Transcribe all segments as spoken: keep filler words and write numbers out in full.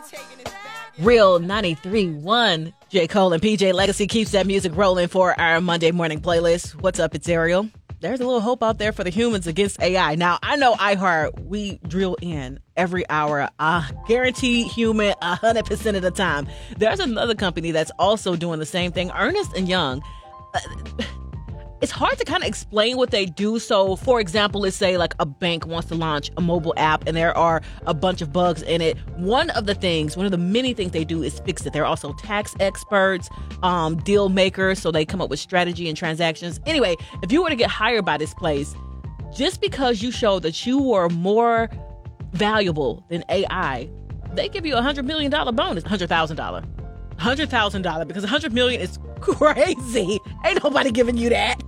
Real ninety-three point one. J. Cole and P J Legacy keeps that music rolling for our Monday morning playlist. What's up? It's Ariel. There's a little hope out there for the humans against A I. Now, I know iHeart, we drill in every hour, uh, guaranteed human one hundred percent of the time. There's another company that's also doing the same thing, Ernst and Young. Uh, It's hard to kind of explain what they do. So, for example, let's say like a bank wants to launch a mobile app and there are a bunch of bugs in it. One of the things, one of the many things they do is fix it. They're also tax experts, um, deal makers, so they come up with strategy and transactions. Anyway, if you were to get hired by this place, just because you show that you were more valuable than A I, they give you a one hundred million dollars bonus, one hundred thousand dollars. one hundred thousand dollars, because one hundred million dollars is crazy. Ain't nobody giving you that.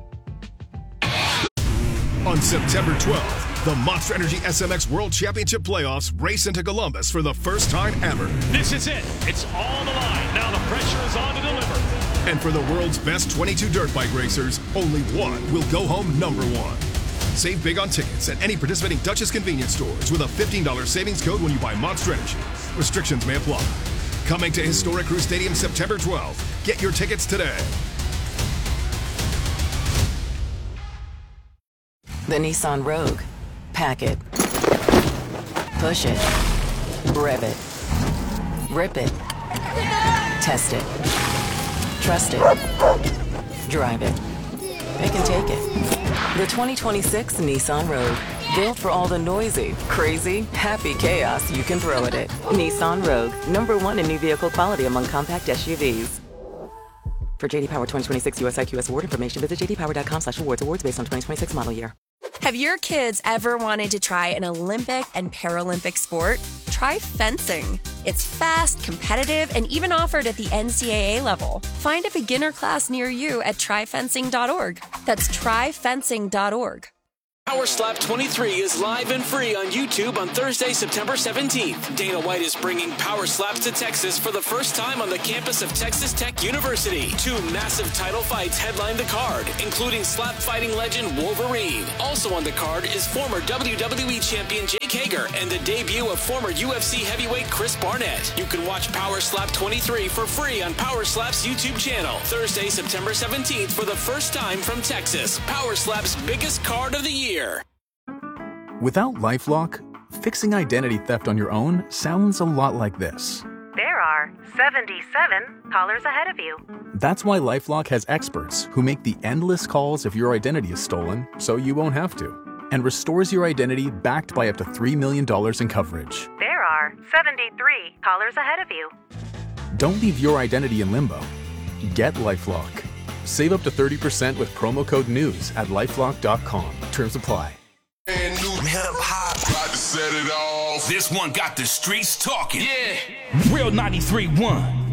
On September twelfth, the Monster Energy S M X World Championship Playoffs race into Columbus for the first time ever. This is it. It's on the line. Now the pressure is on to deliver. And for the world's best twenty-two dirt bike racers, only one will go home number one. Save big on tickets at any participating Dutchess convenience stores with a fifteen dollars savings code when you buy Monster Energy. Restrictions may apply. Coming to Historic Crew Stadium September twelfth. Get your tickets today. The Nissan Rogue. Pack it. Push it. Rev it. Rip it. Test it. Trust it. Drive it. Pick and take it. The twenty twenty-six Nissan Rogue. Built for all the noisy, crazy, happy chaos you can throw at it. Nissan Rogue. Number one in new vehicle quality among compact S U Vs. For J D Power twenty twenty-six U S I Q S award information, visit j d power dot com slash awards. Awards based on twenty twenty-six model year. Have your kids ever wanted to try an Olympic and Paralympic sport? Try fencing. It's fast, competitive, and even offered at the N C double A level. Find a beginner class near you at try fencing dot org. That's try fencing dot org. Power Slap twenty-three is live and free on YouTube on Thursday, September seventeenth. Dana White is bringing Power Slaps to Texas for the first time on the campus of Texas Tech University. Two massive title fights headline the card, including slap fighting legend Wolverine. Also on the card is former W W E champion Jake Hager and the debut of former U F C heavyweight Chris Barnett. You can watch Power Slap twenty-three for free on Power Slap's YouTube channel. Thursday, September seventeenth for the first time from Texas. Power Slap's biggest card of the year. Without LifeLock, fixing identity theft on your own sounds a lot like this. There are seventy-seven callers ahead of you. That's why LifeLock has experts who make the endless calls if your identity is stolen, so you won't have to, and restores your identity backed by up to three million dollars in coverage. There are seventy-three callers ahead of you. Don't leave your identity in limbo. Get LifeLock. Save up to thirty percent with promo code NEWS at lifelock dot com. Terms apply. And new hip hop, about to set it off. This one got the streets talking. Yeah. Real ninety-three point one.